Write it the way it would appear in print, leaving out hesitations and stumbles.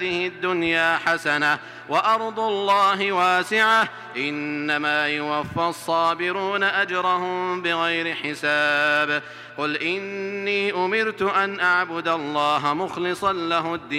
الدنيا حسنة وأرض الله واسعة إنما يوفى الصابرون أجرهم بغير حساب. قل إني أمرت أن أعبد الله مخلصا له الدين